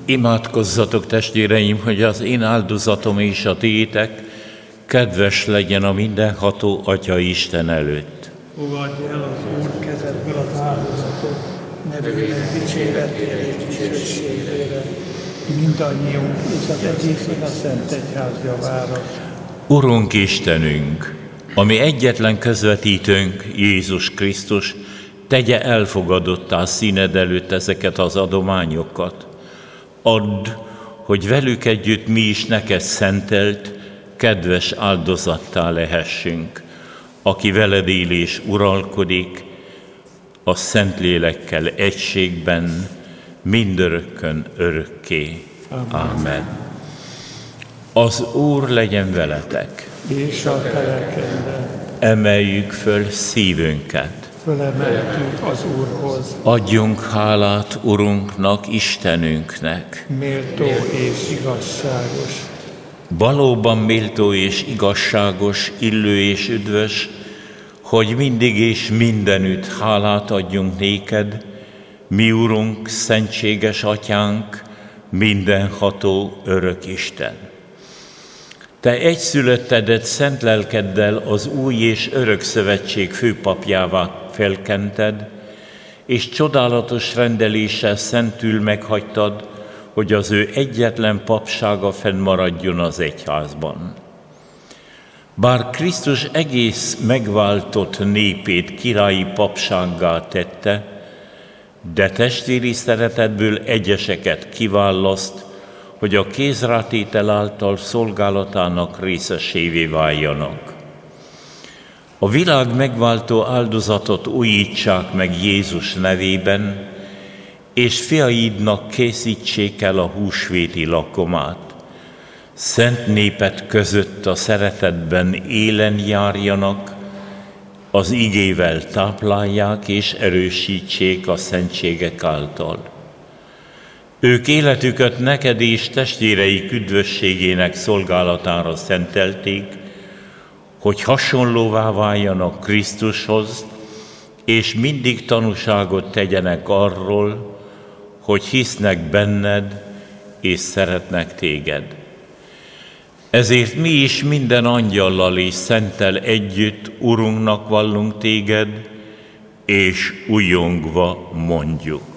Imádkozzatok, testvéreim, hogy az én áldozatom és a tiétek kedves legyen a mindenható Atya Isten előtt. Fogadj el az Úr kezedből az áldozatot, nevének dicséretére és dicsőségére, mindannyiunk és az egész a Szent Egyház javára. Urunk Istenünk, ami egyetlen közvetítőnk, Jézus Krisztus, tegye elfogadottá színed előtt ezeket az adományokat. Add, hogy velük együtt mi is neked szentelt, kedves áldozattá lehessünk, aki veled él és uralkodik, a Szentlélekkel egységben, mindörökkön örökké. Amen. Az Úr legyen veletek. És a te lelkeddel. Emeljük föl szívünket. Fölemeltünk az Úrhoz. Adjunk hálát Urunknak, Istenünknek. Méltó és igazságos. Valóban méltó és igazságos, illő és üdvös, hogy mindig és mindenütt hálát adjunk néked, mi Urunk, szentséges Atyánk, mindenható örök Isten. Te egyszülöttedet szent lelkeddel az új és örök szövetség főpapjává felkented, és csodálatos rendeléssel szentül meghagytad, hogy az ő egyetlen papsága fennmaradjon az egyházban. Bár Krisztus egész megváltott népét királyi papsággá tette, de testvéri szeretetből egyeseket kiválaszt, hogy a kézrátétel által szolgálatának részesévé váljanak. A világ megváltó áldozatot újítsák meg Jézus nevében, és fiaidnak készítsék el a húsvéti lakomát. Szent népet között a szeretetben élen járjanak, az igével táplálják és erősítsék a szentségek által. Ők életüket neked és testvéreik üdvösségének szolgálatára szentelték, hogy hasonlóvá váljanak Krisztushoz, és mindig tanúságot tegyenek arról, hogy hisznek benned és szeretnek téged. Ezért mi is minden angyallal és szenttel együtt Urunknak vallunk téged, és újjongva mondjuk.